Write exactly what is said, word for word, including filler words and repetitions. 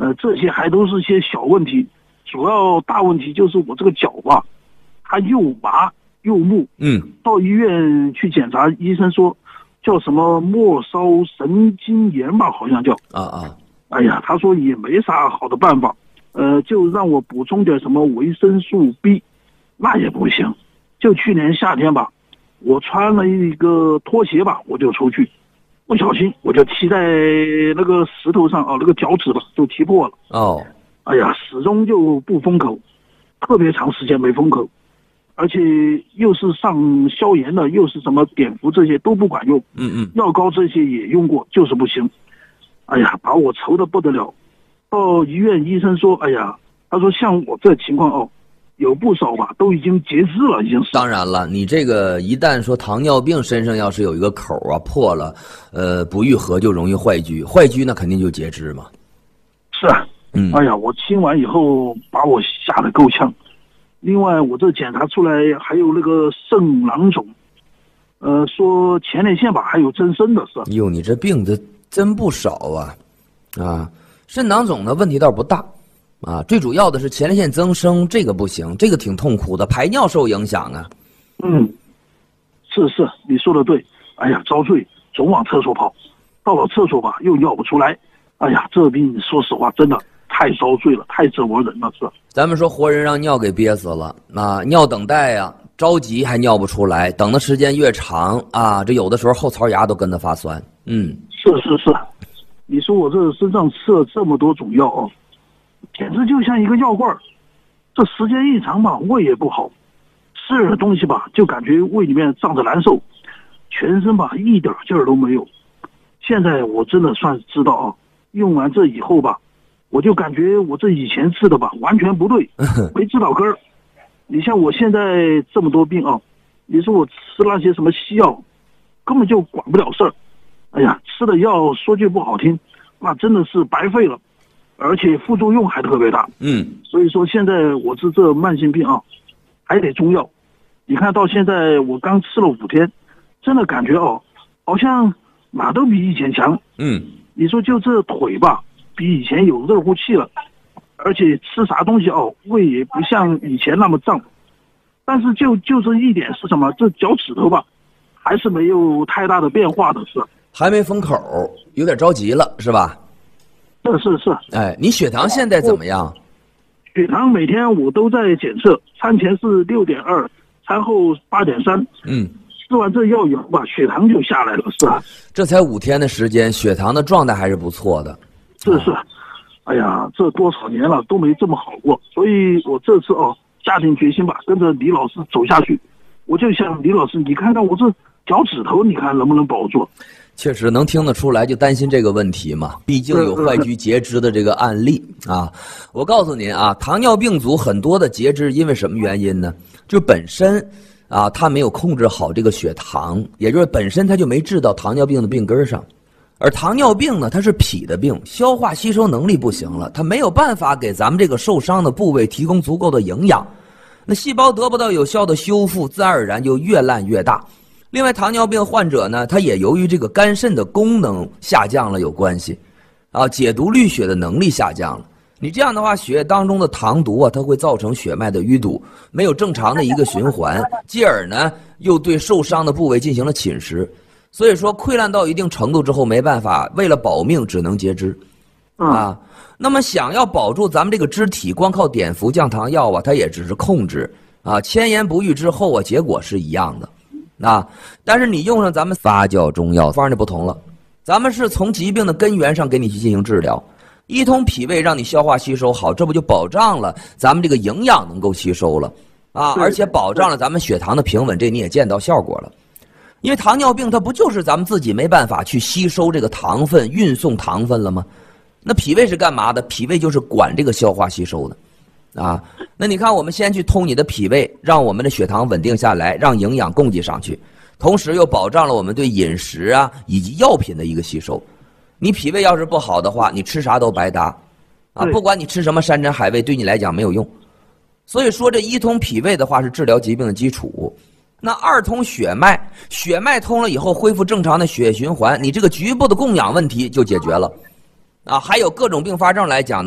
呃，这些还都是些小问题，主要大问题就是我这个脚吧，它又麻又木。 嗯， 到医院去检查，医生说叫什么末梢神经炎吧，好像叫。 啊啊， 哎呀，他说也没啥好的办法，呃，就让我补充点什么维生素 B， 那也不行。就去年夏天吧，我穿了一个拖鞋吧，我就出去。不小心我就踢在那个石头上啊，那个脚趾吧就踢破了。 哦， 哎呀，始终就不封口，特别长时间没封口，而且又是上消炎的，又是什么碘伏，这些都不管用。 嗯嗯， 药膏这些也用过，就是不行。哎呀，把我愁得不得了。到医院医生说，哎呀，他说像我这情况哦，有不少吧，都已经截肢了，已经是。 当然了，你这个一旦说糖尿病身上要是有一个口啊破了，呃，不愈合就容易坏疽，坏疽那肯定就截肢嘛。 是啊， 嗯， 哎呀，我听完以后把我吓得够呛。另外，我这检查出来还有那个肾囊肿，呃，说前列腺吧还有增生的是。 哟，你这病的真不少啊，啊，肾囊肿的问题倒不大。啊，最主要的是前列腺增生，这个不行，这个挺痛苦的，排尿受影响啊。 嗯，是是，你说的对。哎呀，遭罪，总往厕所跑，到了厕所吧又尿不出来。哎呀，这病说实话真的太遭罪了，太折磨人了，是。 咱们说活人让尿给憋死了，啊，尿等待呀、啊，着急还尿不出来，等的时间越长啊，这有的时候后槽牙都跟着发酸。嗯， 是是是，你说我这身上吃了这么多种药哦。简直就像一个药罐，这时间一长吧，胃也不好，吃点东西吧，就感觉胃里面胀着难受，全身吧一点劲儿都没有。现在我真的算知道啊，用完这以后吧，我就感觉我这以前吃的吧完全不对，没治到根儿。你像我现在这么多病啊，你说我吃那些什么西药，根本就管不了事儿。哎呀，吃的药说句不好听，那真的是白费了。而且副作用还特别大， 嗯， 所以说现在我是这慢性病啊，还得中药。你看到现在我刚吃了五天，真的感觉哦，好像哪都比以前强。 嗯， 你说就这腿吧，比以前有热乎气了，而且吃啥东西哦，胃也不像以前那么胀。但是就就这一点是什么？这脚趾头吧，还是没有太大的变化的是。 还没封口，有点着急了，是吧？ 是是是， 哎，你血糖现在怎么样？ 血糖每天我都在检测，餐前是六点二，餐后八点三。 嗯， 吃完这药以后吧，血糖就下来了，是吧？ 这才五天的时间，血糖的状态还是不错的。 是是，哎呀，这多少年了都没这么好过，所以我这次哦下定决心吧，跟着李老师走下去。我就想李老师，你看看我这脚趾头，你看能不能保住？ 确实能听得出来，就担心这个问题嘛。毕竟有坏疽截肢的这个案例啊。我告诉您啊，糖尿病足很多的截肢，因为什么原因呢？就本身啊，他没有控制好这个血糖，也就是本身他就没治到糖尿病的病根上。而糖尿病呢，它是脾的病，消化吸收能力不行了，它没有办法给咱们这个受伤的部位提供足够的营养，那细胞得不到有效的修复，自然而然就越烂越大。另外，糖尿病患者呢，他也由于这个肝肾的功能下降了有关系，啊，解毒滤血的能力下降了。你这样的话，血液当中的糖毒啊，它会造成血脉的淤堵，没有正常的一个循环，继而呢，又对受伤的部位进行了侵蚀。所以说，溃烂到一定程度之后，没办法，为了保命，只能截肢，啊。那么，想要保住咱们这个肢体，光靠碘伏降糖药啊，它也只是控制啊，千言不愈之后啊，结果是一样的。啊，但是你用上咱们发酵中药方就不同了，咱们是从疾病的根源上给你去进行治疗，一通脾胃让你消化吸收好，这不就保障了咱们这个营养能够吸收了啊，而且保障了咱们血糖的平稳，这你也见到效果了。因为糖尿病它不就是咱们自己没办法去吸收这个糖分，运送糖分了吗？那脾胃是干嘛的？脾胃就是管这个消化吸收的。啊，那你看，我们先去通你的脾胃，让我们的血糖稳定下来，让营养供给上去，同时又保障了我们对饮食啊以及药品的一个吸收。你脾胃要是不好的话，你吃啥都白搭，啊，不管你吃什么山珍海味，对你来讲没有用。所以说，这一通脾胃的话是治疗疾病的基础。那二通血脉，血脉通了以后，恢复正常的血液循环，你这个局部的供氧问题就解决了。啊，还有各种并发症来讲呢。